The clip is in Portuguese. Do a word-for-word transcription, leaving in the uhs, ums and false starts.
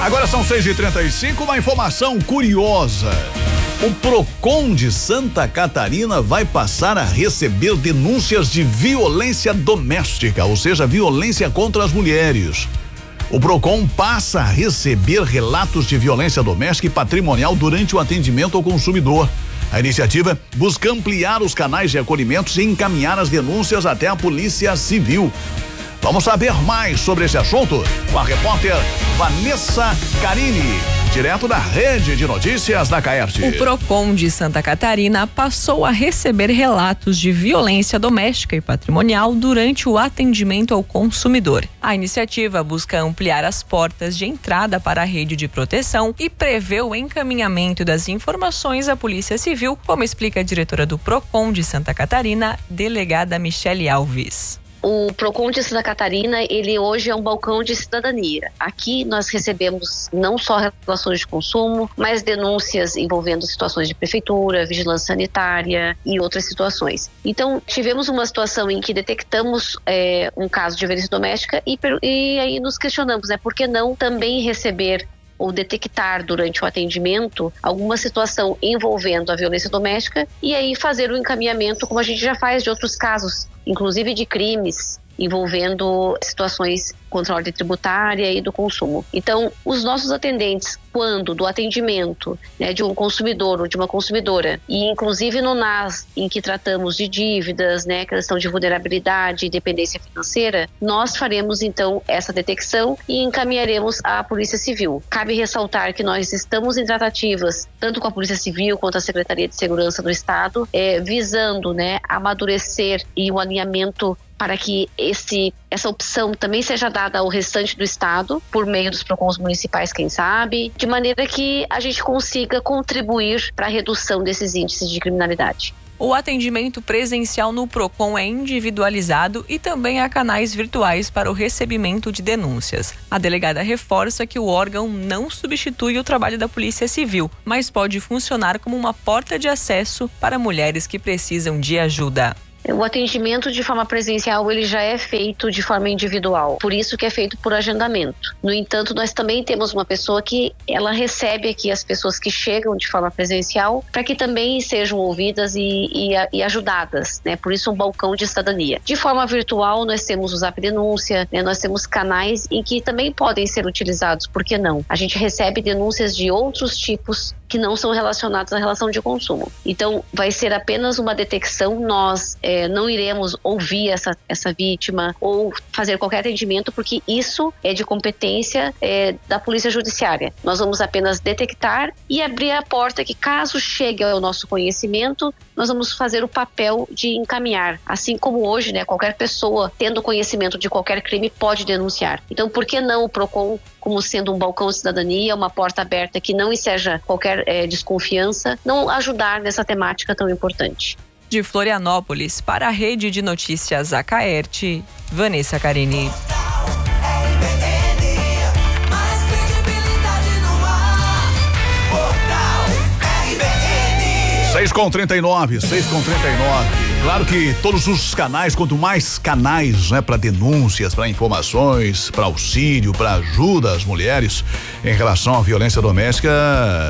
Agora são seis e trinta e cinco, uma informação curiosa. O Procon de Santa Catarina vai passar a receber denúncias de violência doméstica, ou seja, violência contra as mulheres. O Procon passa a receber relatos de violência doméstica e patrimonial durante o atendimento ao consumidor. A iniciativa busca ampliar os canais de acolhimento e encaminhar as denúncias até a Polícia Civil. Vamos saber mais sobre esse assunto com a repórter Vanessa Carini, direto da Rede de Notícias da Caerte. O Procon de Santa Catarina passou a receber relatos de violência doméstica e patrimonial durante o atendimento ao consumidor. A iniciativa busca ampliar as portas de entrada para a rede de proteção e prevê o encaminhamento das informações à Polícia Civil, como explica a diretora do Procon de Santa Catarina, delegada Michele Alves. O Procon de Santa Catarina, ele hoje é um balcão de cidadania. Aqui nós recebemos não só relações de consumo, mas denúncias envolvendo situações de prefeitura, vigilância sanitária e outras situações. Então, tivemos uma situação em que detectamos é, um caso de violência doméstica e, e aí nos questionamos, né, por que não também receber ou detectar durante o atendimento alguma situação envolvendo a violência doméstica e aí fazer o encaminhamento, como a gente já faz de outros casos, inclusive de crimes envolvendo situações contra a ordem tributária e do consumo. Então, os nossos atendentes, quando do atendimento, né, de um consumidor ou de uma consumidora, e inclusive no N A S, em que tratamos de dívidas, né, questão de vulnerabilidade e dependência financeira, nós faremos então essa detecção e encaminharemos à Polícia Civil. Cabe ressaltar que nós estamos em tratativas, tanto com a Polícia Civil quanto a Secretaria de Segurança do Estado, é, visando, né, amadurecer e o alinhamento para que esse, essa opção também seja dada ao restante do estado, por meio dos Procons municipais, quem sabe, de maneira que a gente consiga contribuir para a redução desses índices de criminalidade. O atendimento presencial no Procon é individualizado e também há canais virtuais para o recebimento de denúncias. A delegada reforça que o órgão não substitui o trabalho da Polícia Civil, mas pode funcionar como uma porta de acesso para mulheres que precisam de ajuda. O atendimento de forma presencial, ele já é feito de forma individual, por isso que é feito por agendamento. No entanto, nós também temos uma pessoa que ela recebe aqui as pessoas que chegam de forma presencial para que também sejam ouvidas e, e, e ajudadas, né? Por isso um balcão de cidadania. De forma virtual, nós temos o Zap Denúncia, né? Nós temos canais em que também podem ser utilizados, por que não? A gente recebe denúncias de outros tipos que não são relacionados à relação de consumo. Então, vai ser apenas uma detecção, nós é, não iremos ouvir essa, essa vítima ou fazer qualquer atendimento, porque isso é de competência é, da Polícia Judiciária. Nós vamos apenas detectar e abrir a porta que, caso chegue ao nosso conhecimento, nós vamos fazer o papel de encaminhar. Assim como hoje, né, qualquer pessoa, tendo conhecimento de qualquer crime, pode denunciar. Então, por que não o Procon, como sendo um balcão de cidadania, uma porta aberta que não enseja qualquer é, desconfiança, não ajudar nessa temática tão importante? De Florianópolis, para a Rede de Notícias Acaerte, Vanessa Carini. seis com trinta e nove, seis com trinta e nove. Claro que todos os canais, quanto mais canais, né, para denúncias, para informações, para auxílio, para ajuda às mulheres em relação à violência doméstica,